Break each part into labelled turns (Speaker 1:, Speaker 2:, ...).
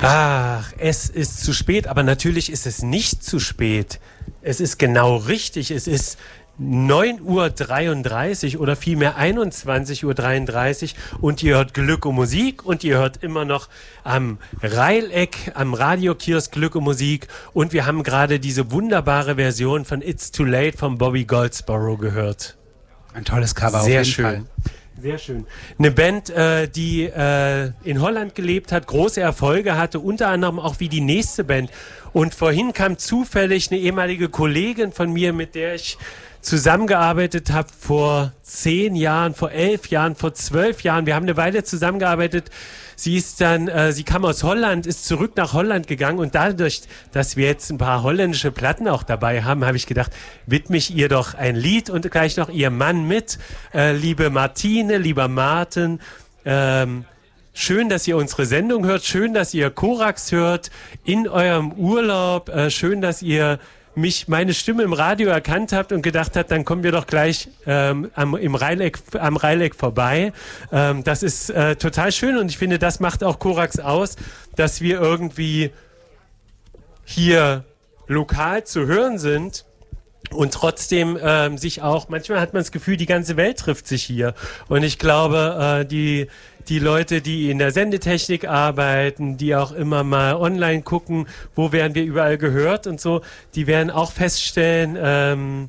Speaker 1: Ach, es ist zu spät, aber natürlich ist es nicht zu spät. Es ist genau richtig. Es ist 9:33 Uhr oder vielmehr 21:33 Uhr und ihr hört Glück und Musik und ihr hört immer noch am Reileck, am Radiokiosk Glück und Musik und wir haben gerade diese wunderbare Version von It's Too Late von Bobby Goldsboro gehört.
Speaker 2: Ein tolles Cover
Speaker 1: Sehr
Speaker 2: auf jeden
Speaker 1: schön.
Speaker 2: Fall.
Speaker 1: Sehr schön. Eine Band, die in Holland gelebt hat, große Erfolge hatte, unter anderem auch wie die nächste Band. Und vorhin kam zufällig eine ehemalige Kollegin von mir, mit der ich zusammengearbeitet habe vor 10 Jahren, vor 11 Jahren, vor 12 Jahren. Wir haben eine Weile zusammengearbeitet. Sie kam aus Holland, ist zurück nach Holland gegangen und dadurch, dass wir jetzt ein paar holländische Platten auch dabei haben, habe ich gedacht, widme ich ihr doch ein Lied und gleich noch ihr Mann mit. Liebe Martine, lieber Martin, schön, dass ihr unsere Sendung hört, schön, dass ihr Korax hört in eurem Urlaub, schön, dass ihr meine Stimme im Radio erkannt habt und gedacht habt, dann kommen wir doch gleich am Reileck vorbei. Das ist total schön und ich finde, das macht auch Korax aus, dass wir irgendwie hier lokal zu hören sind und trotzdem sich auch, manchmal hat man das Gefühl, die ganze Welt trifft sich hier. Und ich glaube, die Leute, die in der Sendetechnik arbeiten, die auch immer mal online gucken, wo werden wir überall gehört und so, die werden auch feststellen,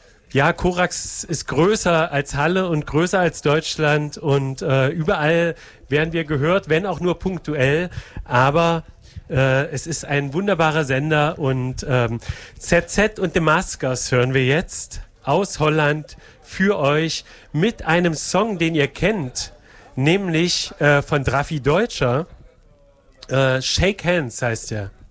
Speaker 1: Korax ist größer als Halle und größer als Deutschland und überall werden wir gehört, wenn auch nur punktuell, aber es ist ein wunderbarer Sender und ZZ und The Maskers hören wir jetzt aus Holland für euch mit einem Song, den ihr kennt, nämlich von Drafi Deutscher. Shake Hands heißt er.